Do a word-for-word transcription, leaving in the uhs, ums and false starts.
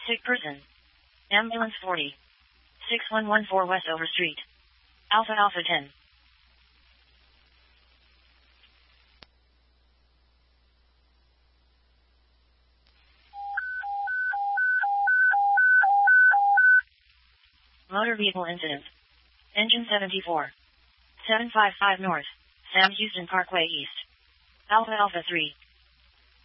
Sick person. Ambulance forty. six one one four West Over Street. Alpha Alpha ten. Motor vehicle incident. Engine seventy-four. seven five five North. Sam Houston Parkway East. Alpha Alpha three.